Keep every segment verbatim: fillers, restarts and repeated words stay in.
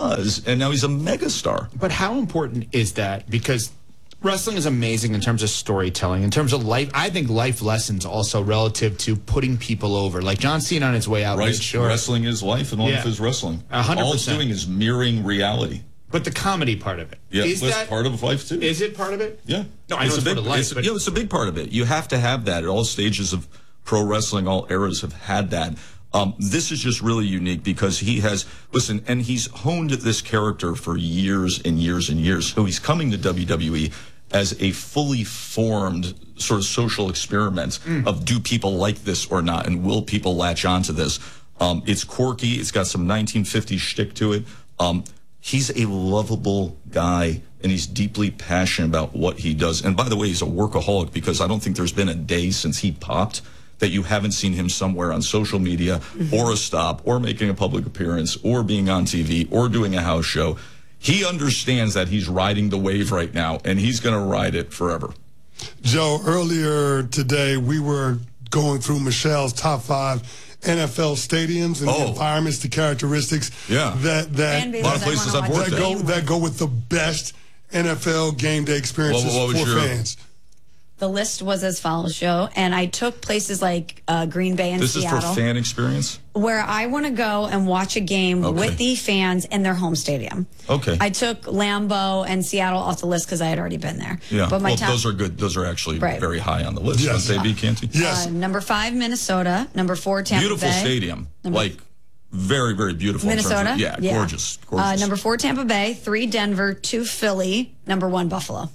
does, and now he's a megastar. But how important is that? Because wrestling is amazing in terms of storytelling, in terms of life. I think life lessons also relative to putting people over. Like John Cena on his way out. Right. Sure. Wrestling is life, and life Yeah. is wrestling. one hundred percent. All it's doing is mirroring reality. But the comedy part of it. Yeah, is that's that part of life, too. Is it part of it? Yeah. No, I know it's, it's a big, part of life, it's, but- you know, it's a big part of it. You have to have that at all stages of pro wrestling. All eras have had that. Um, this is just really unique because he has, listen, and he's honed this character for years and years and years. So he's coming to W W E as a fully formed sort of social experiment mm. of do people like this or not, and will people latch onto this? Um, it's quirky. It's got some nineteen fifties shtick to it. Um, he's a lovable guy, and he's deeply passionate about what he does. And by the way, he's a workaholic because I don't think there's been a day since he popped that you haven't seen him somewhere on social media mm-hmm. or a stop or making a public appearance or being on T V or doing a house show. He understands that he's riding the wave right now, and he's going to ride it forever. Joe, earlier today, we were going through Michelle's top five N F L stadiums and oh. the environments, the characteristics yeah. that that a lot of places I've worked that go, that go with the best N F L game day experiences what, what for your, fans. The list was as follows, Joe, and I took places like uh, Green Bay and this Seattle. This is for fan experience? Where I want to go and watch a game okay. with the fans in their home stadium. Okay. I took Lambeau and Seattle off the list because I had already been there. Yeah, but my well, top, those are good. Those are actually right. very high on the list. Yes. Wouldn't they be, Canty? Yes. Uh, number five, Minnesota. Number four, Tampa Beautiful Bay. stadium. Number like, very, very beautiful. Minnesota? In terms of, yeah, yeah, gorgeous. gorgeous. Uh, number four, Tampa Bay. Three, Denver. Two, Philly. Number one, Buffalo.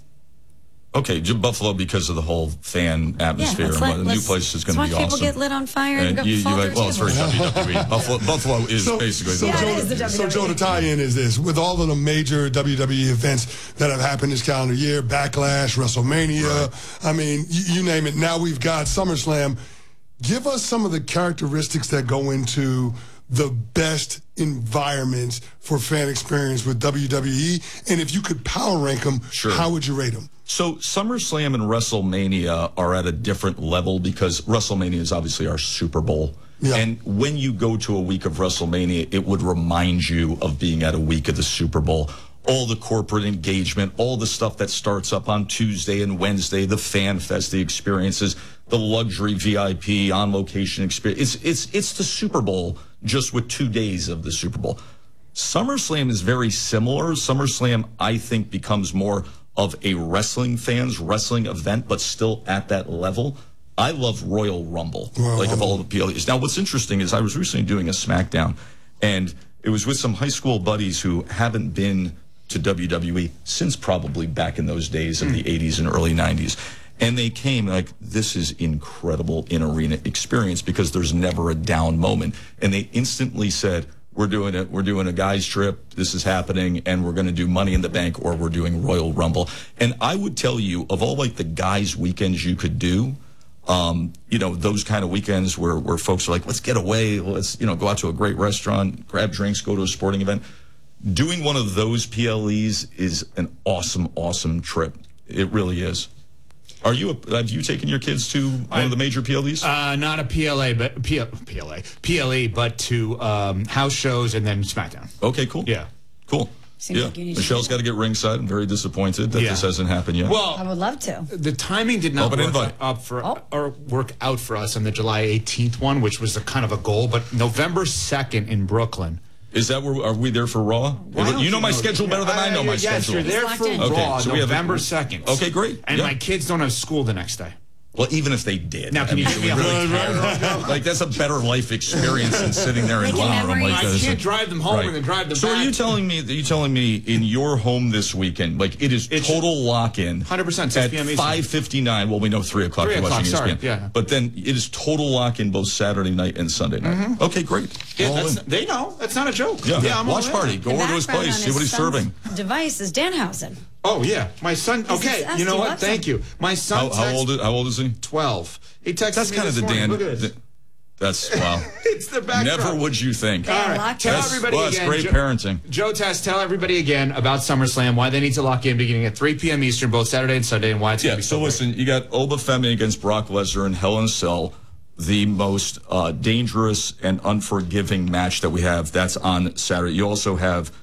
Okay, Buffalo because of the whole fan atmosphere yeah, and let, what the new place is going to be awesome. awesome. People get lit on fire and, and go you, you fall like, well, it's very W W E. Buffalo, Buffalo is so, basically so the yeah, Joe, it is the W W E. So, Joe, the tie-in is this. With all of the major W W E events that have happened this calendar year, Backlash, WrestleMania, right. I mean, you, you name it. Now we've got SummerSlam. Give us some of the characteristics that go into the best environments for fan experience with W W E, and if you could power rank them, sure. how would you rate them? So SummerSlam and WrestleMania are at a different level because WrestleMania is obviously our Super Bowl. Yeah. And when you go to a week of WrestleMania, it would remind you of being at a week of the Super Bowl. All the corporate engagement, all the stuff that starts up on Tuesday and Wednesday, the fan fest, the experiences, the luxury V I P on location experience. It's, it's, it's the Super Bowl just with two days of the Super Bowl. SummerSlam is very similar. SummerSlam, I think, becomes more of a wrestling fans wrestling event, but still at that level. I love Royal Rumble, Royal like Rumble. Of all the P L Es. Now, what's interesting is I was recently doing a SmackDown, and it was with some high school buddies who haven't been to W W E since probably back in those days of the eighties and early nineties. And they came like, this is incredible in-arena experience because there's never a down moment. And they instantly said, we're doing it. We're doing a guys trip. This is happening, and we're going to do Money in the Bank, or we're doing Royal Rumble. And I would tell you, of all like the guys' weekends you could do, um, you know, those kind of weekends where where folks are like, let's get away, let's you know go out to a great restaurant, grab drinks, go to a sporting event. Doing one of those P L Es is an awesome, awesome trip. It really is. Are you? A, have you taken your kids to one I, of the major P L Es? Uh, not a P L A, but P L, P L A, P L E, but to um, house shows and then SmackDown. Okay, cool. Yeah, cool. Seems yeah, like you need Michelle's got to get ringside. I'm very disappointed that yeah. this hasn't happened yet. Well, I would love to. The timing did not Open work invite. up for oh. or work out for us on the July eighteenth one, which was a kind of a goal. But November second in Brooklyn. Is that where are we there for Raw? You know my know? schedule better than I know my yes, schedule. Yes, you're there for Okay, Raw so we have November second. Okay, great. And yeah. my kids don't have school the next day. Well, even if they did. Now, can I you mean, give me a really right, care? Like, that's a better life experience than sitting there in Making wow. I'm like, memories. I that is can't a- drive them home right. and then drive them so back. are you telling me that you telling me in your home this weekend, like it is It's total lock-in? one hundred percent At six p m five fifty-nine, well, we know three o'clock three you're o'clock, watching sorry, E S P N. yeah. But then it is total lock-in both Saturday night and Sunday night. Mm-hmm. Okay, great. Yeah, All that's, in. they know. That's not a joke. Yeah, yeah I'm watch all in. party. Go The over to his background place, on see his what he's son's serving. Device is Danhausen. Oh, yeah. My son, This okay, is you know Steve what? Watson. Thank you. My son How, how old is how old is he? twelve. He texted That's me kind of this the morning. Dan. Look at this. the- That's wow. It's the backdrop. Never would you think. Yeah, All right. locked Tell in. That's, everybody well, that's again. great Joe, parenting. Joe Test, tell everybody again about SummerSlam, why they need to lock in beginning at three p m Eastern, both Saturday and Sunday, and why it's Yeah, going to be so so great. listen, you got Obafemi against Brock Lesnar and Hell in a Cell, the most uh, dangerous and unforgiving match that we have. That's on Saturday. You also have